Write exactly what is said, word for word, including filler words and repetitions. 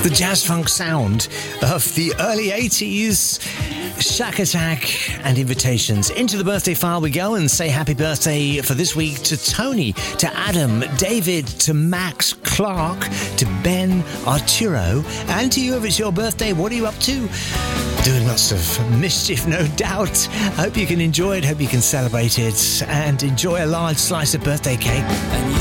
the jazz funk sound of the early eighties. Shack Attack and Invitations. Into the birthday file we go and say happy birthday for this week to Tony, to Adam, David, to Max, Clark, to Ben, Arturo, and to you if it's your birthday. What are you up to? Doing lots of mischief, no doubt. Hope you can enjoy it, hope you can celebrate it, and enjoy a large slice of birthday cake.